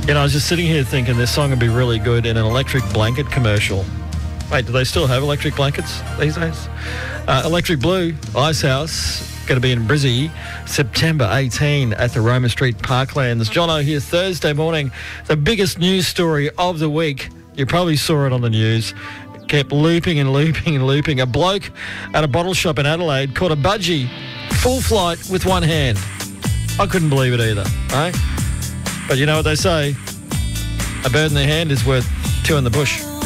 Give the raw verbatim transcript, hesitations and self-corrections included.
You know, I was just sitting here thinking this song would be really good in an electric blanket commercial. Wait, do they still have electric blankets these days? Uh, Electric Blue, Ice House, going to be in Brizzy, September eighteenth at the Roma Street Parklands. Jono here Thursday morning. The biggest news story of the week. You probably saw it on the news. Kept looping and looping and looping. A bloke at a bottle shop in Adelaide caught a budgie full flight with one hand. I couldn't believe it either, right? But you know what they say? A bird in the hand is worth two in the bush.